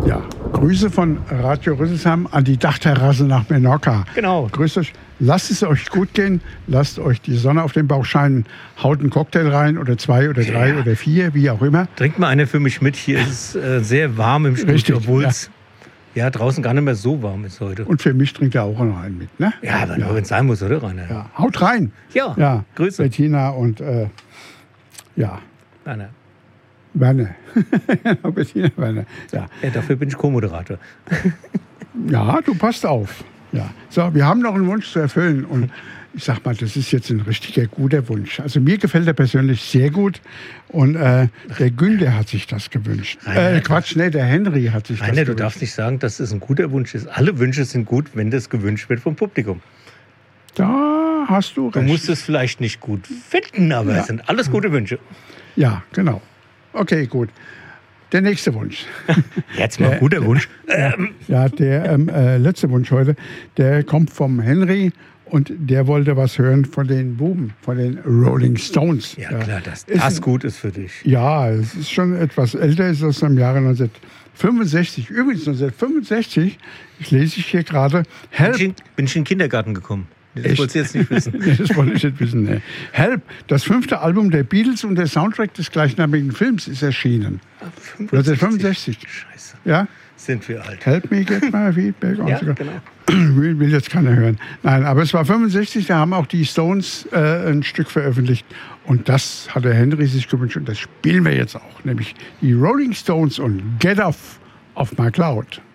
Ja, Grüße von Radio Rüsselsheim an die Dachterrasse nach Menorca. Genau. Grüßt euch, lasst es euch gut gehen, lasst euch die Sonne auf den Bauch scheinen, haut einen Cocktail rein oder 2 oder 3 oder 4, wie auch immer. Trinkt mal eine für mich mit. Hier ist es sehr warm im Studio, obwohl es draußen gar nicht mehr so warm ist heute. Und für mich trinkt er auch noch einen mit, ne? Ja, aber nur wenn es sein muss, oder, Rainer? Ja, haut rein. Ja, Grüße. Bettina und Werner. Bettina Werner. Ja. Dafür bin ich Co-Moderator. Ja, du passt auf. Ja. So, wir haben noch einen Wunsch zu erfüllen und ich sag mal, das ist jetzt ein richtiger guter Wunsch. Also mir gefällt er persönlich sehr gut und der Günther hat sich das gewünscht. Der Henry hat sich das gewünscht. Du darfst nicht sagen, dass es ein guter Wunsch ist. Alle Wünsche sind gut, wenn das gewünscht wird vom Publikum. Da hast du recht. Du musst es vielleicht nicht gut finden, aber es sind alles gute Wünsche. Ja, genau. Okay, gut. Der nächste Wunsch. Jetzt mal ein guter Wunsch. Der letzte Wunsch heute, der kommt vom Henry und der wollte was hören von den Buben, von den Rolling Stones. Ja, klar, dass das gut ist für dich. Ja, es ist schon etwas älter, es ist aus dem Jahre 1965. Übrigens 1965, ich lese hier gerade, Help. Bin ich in den Kindergarten gekommen. Das wolltest du jetzt nicht wissen. Das wollte ich nicht wissen, ne. Help, das 5. Album der Beatles und der Soundtrack des gleichnamigen Films ist erschienen. 1965. Scheiße. Ja? Sind wir alt. Help me get my feedback. Ja, genau. Will jetzt keiner hören. Nein, aber es war 65, da haben auch die Stones ein Stück veröffentlicht. Und das hat der Henry sich gewünscht und das spielen wir jetzt auch. Nämlich die Rolling Stones und Get Off My Cloud.